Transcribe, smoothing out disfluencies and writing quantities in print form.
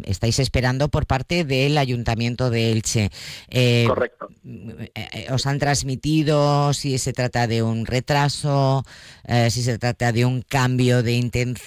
estáis esperando por parte del Ayuntamiento de Elche. Correcto. ¿Os han transmitido si se trata de un retraso, si se trata de un cambio de intención?